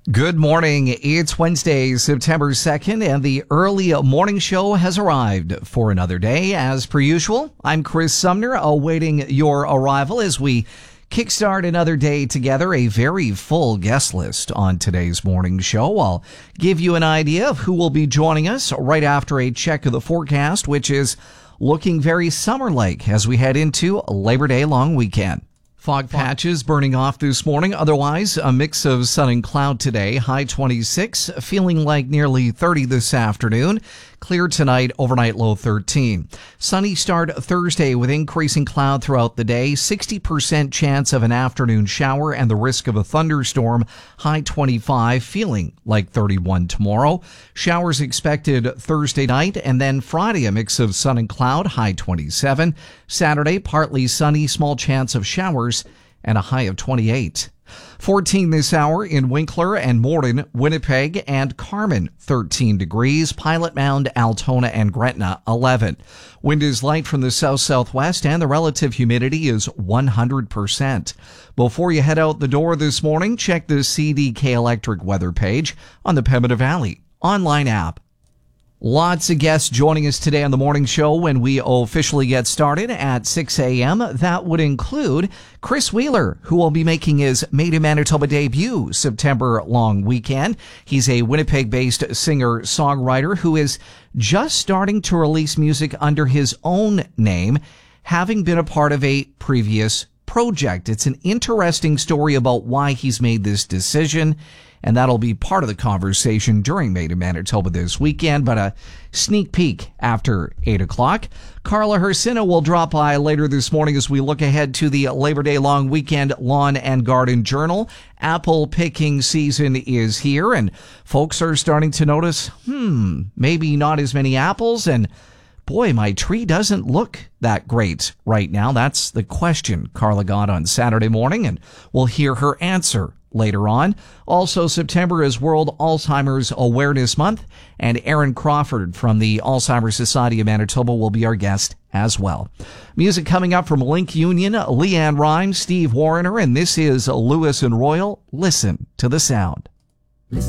Good morning. It's Wednesday, September 2nd, and the early morning show has arrived for another day. As per usual, I'm Chris Sumner, awaiting your arrival as we kickstart another day together. A very full guest list on today's morning show. I'll give you an idea of who will be joining us right after a check of the forecast, which is looking very summer-like as we head into Labor Day long weekend. Fog patches burning off this morning. Otherwise, a mix of sun and cloud today. High 26, feeling like nearly 30 this afternoon. Clear tonight, overnight low 13. Sunny start Thursday with increasing cloud throughout the day. 60% chance of an afternoon shower and the risk of a thunderstorm. High 25, feeling like 31 tomorrow. Showers expected Thursday night, and then Friday a mix of sun and cloud. High 27. Saturday partly sunny, small chance of showers and a high of 28. 14 this hour in Winkler and Morden, Winnipeg and Carmen, 13 degrees. Pilot Mound, Altona and Gretna, 11. Wind is light from the south-southwest and the relative humidity is 100%. Before you head out the door this morning, check the CDK Electric weather page on the Pembina Valley online app. Lots of guests joining us today on the morning show when we officially get started at 6 a.m. That would include Chris Wheeler, who will be making his Made in Manitoba debut September long weekend. He's a Winnipeg-based singer-songwriter who is just starting to release music under his own name, having been a part of a previous project. It's an interesting story about why he's made this decision, and that'll be part of the conversation during Made in Manitoba this weekend, but a sneak peek after 8 o'clock. Carla Hersina will drop by later this morning as we look ahead to the Labor Day long weekend Lawn and Garden Journal. Apple picking season is here, and folks are starting to notice, maybe not as many apples, and boy, my tree doesn't look that great right now. That's the question Carla got on Saturday morning, and we'll hear her answer later on. Also, September is World Alzheimer's Awareness Month, and Aaron Crawford from the Alzheimer's Society of Manitoba will be our guest as well. Music coming up from Link Union, Leanne Rimes, Steve Wariner, and this is Lewis and Royal. Listen to the sound.